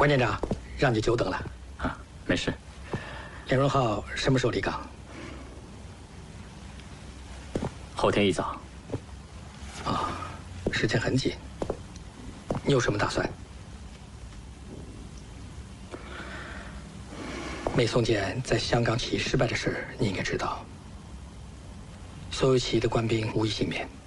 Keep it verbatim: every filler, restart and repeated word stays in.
关舰长，让你久等了。 啊，没事。 连荣浩什么时候离港？ 后天一早。 啊，时间很紧。你有什么打算？梅松简在香港起义失败的事，你应该知道。所有起义的官兵无一幸免。